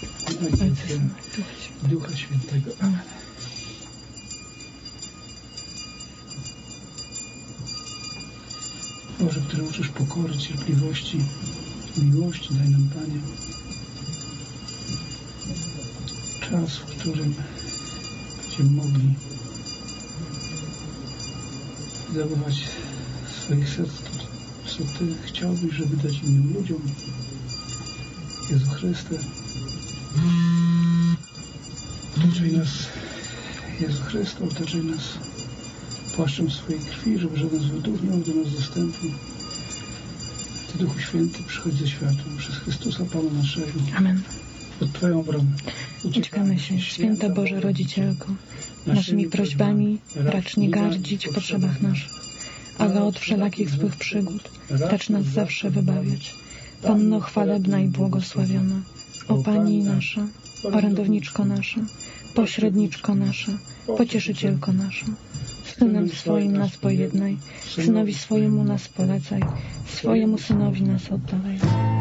Ojca, Syna, Ducha Świętego. Amen. Boże, który uczysz pokory, cierpliwości, miłości, daj nam, Panie, czas, w którym będziemy mogli zachować swoich serc to, co Ty chciałbyś, żeby dać innym ludziom. Jezu Chryste, otaczaj nas, Jezu Chryste, otaczaj nas płaszczem swojej krwi, żeby żaden z ludów nie miał do nas dostępu. Ty, Duchu Święty, przychodź ze światłem przez Chrystusa Pana naszego. Amen. Pod Twoją bramę Uciekamy się, Święta Boże Rodzicielko, naszymi prośbami racz nie gardzić w potrzebach naszych, ale od wszelakich złych przygód racz nas zawsze wybawiać. Panno chwalebna i błogosławiona, o Pani nasza, orędowniczko nasza, pośredniczko nasza, pocieszycielko nasza, Synem swoim nas pojednaj, Synowi swojemu nas polecaj, swojemu Synowi nas oddawaj.